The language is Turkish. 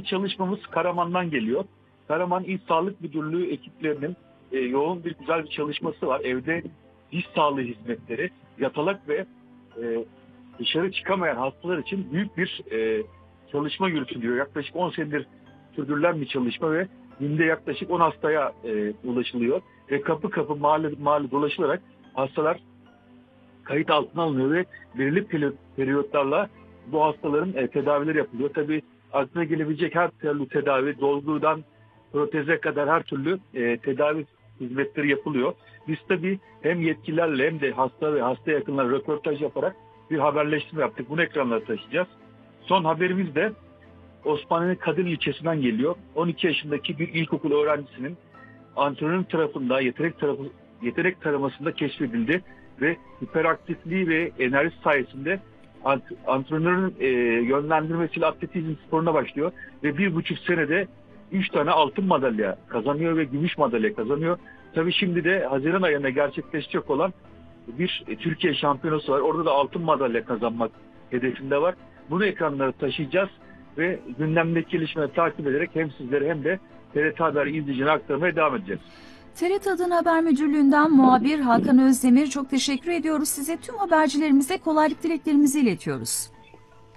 çalışmamız Karaman'dan geliyor. Karaman İl Sağlık Müdürlüğü ekiplerinin yoğun güzel bir çalışması var. Evde diş sağlığı hizmetleri, yatalak ve dışarı çıkamayan hastalar için büyük bir çalışma yürütülüyor. Yaklaşık 10 senedir sürdürülen bir çalışma ve günde yaklaşık 10 hastaya ulaşılıyor. Ve kapı kapı mahalle dolaşılarak hastalar kayıt altına alınıyor ve belirli periyotlarla bu hastaların tedavileri yapılıyor. Tabii aklına gelebilecek her türlü tedavi, dolgudan proteze kadar her türlü tedavi hizmetleri yapılıyor. Biz tabii hem yetkililerle hem de hasta ve hasta yakınlarına röportaj yaparak bir haberleştirme yaptık. Bunu ekranlara taşıyacağız. Son haberimiz de Osmaniye Kadir ilçesinden geliyor. 12 yaşındaki bir ilkokul öğrencisinin antrenörün tarafından yetenek taramasında keşfedildi ve hiperaktifliği ve enerjisi sayesinde antrenörün yönlendirmesiyle atletizm sporuna başlıyor ve 1,5 senede 3 tane altın madalya kazanıyor ve gümüş madalya kazanıyor. Tabii şimdi de Haziran ayında gerçekleşecek olan bir Türkiye şampiyonası var. Orada da altın madalya kazanmak hedefinde var. Bunu ekranlara taşıyacağız ve gündemdeki gelişmeleri takip ederek hem sizlere hem de TRT Haber izleyicilerine aktarmaya devam edeceğiz. TRT Adana Haber Müdürlüğü'nden muhabir Hakan Özdemir, çok teşekkür ediyoruz size. Tüm habercilerimize kolaylık dileklerimizi iletiyoruz.